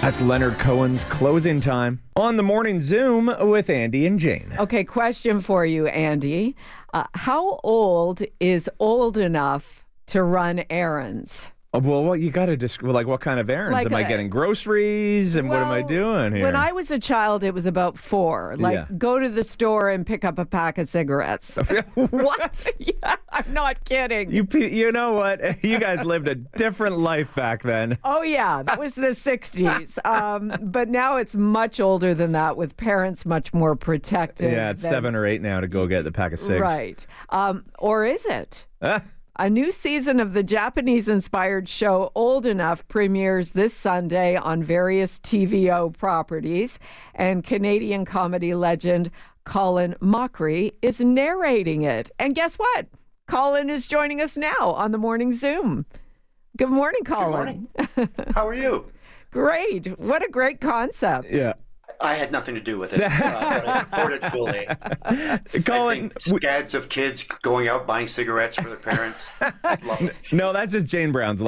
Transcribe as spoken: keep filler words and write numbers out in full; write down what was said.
That's Leonard Cohen's Closing Time on the Morning Zoom with Andy and Jane. Okay, question for you, Andy. Uh, how old is old enough to run errands? Oh, well, what you got to describe, like, what kind of errands? Like am I a- getting groceries? And Well, what am I doing here? When I was a child, it was about four. Like, Yeah. go to the store and pick up a pack of cigarettes. What? Yeah, I'm not kidding. You pe- you know what? You guys lived a different life back then. Oh, yeah, that was the sixties. Um, but now it's much older than that, with parents much more protective. Yeah, it's than- seven or eight now to go get the pack of cigs. Right. Um, or is it? Ah, A new season of the Japanese-inspired show Old Enough premieres this Sunday on various T V O properties, and Canadian comedy legend Colin Mockery is narrating it. And guess what? Colin is joining us now on the Morning Zoom. Good morning, Colin. Good morning. How are you? Great. What a great concept. yeah. I had nothing to do with it, uh, but I support it fully. Colin, I think scads of kids going out buying cigarettes for their parents. Love it. no, that's just Jane Brown's